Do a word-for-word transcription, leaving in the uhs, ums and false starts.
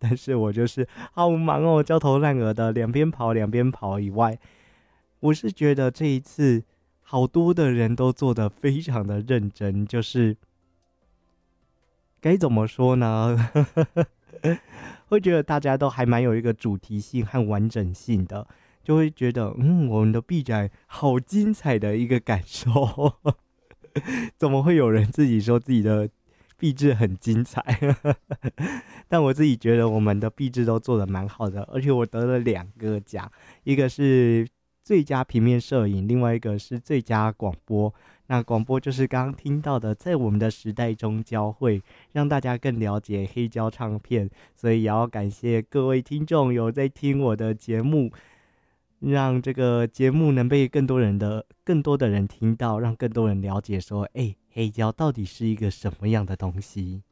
但是我就是好忙哦，焦头烂额的，两边跑两边跑以外，我是觉得这一次好多的人都做得非常的认真，就是该怎么说呢？会觉得大家都还蛮有一个主题性和完整性的，就会觉得嗯，我们的毕展好精彩的一个感受。怎么会有人自己说自己的壁纸很精彩？但我自己觉得我们的壁纸都做得蛮好的，而且我得了两个奖，一个是最佳平面摄影，另外一个是最佳广播。那广播就是刚刚听到的，在我们的时代中交汇，让大家更了解黑胶唱片。所以也要感谢各位听众有在听我的节目，让这个节目能被更多人的更多的人听到，让更多人了解说，哎，黑胶到底是一个什么样的东西。